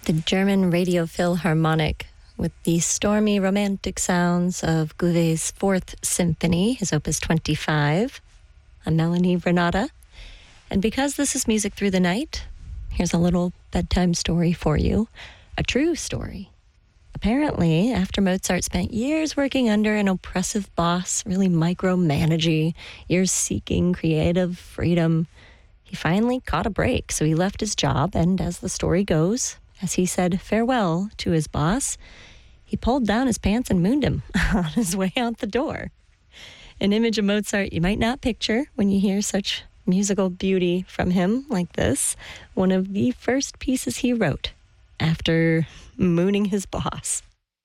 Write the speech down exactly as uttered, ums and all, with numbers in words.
The German Radio Philharmonic with the stormy romantic sounds of Gouvet's Fourth Symphony, his Opus twenty-five, a Melanie Renata. And because this is Music Through the Night, here's a little bedtime story for you, a true story. Apparently, after Mozart spent years working under an oppressive boss, really micromanaging, years seeking creative freedom, he finally caught a break. So he left his job, and as the story goes, as he said farewell to his boss, he pulled down his pants and mooned him on his way out the door. An image of Mozart you might not picture when you hear such musical beauty from him like this. One of the first pieces he wrote after mooning his boss.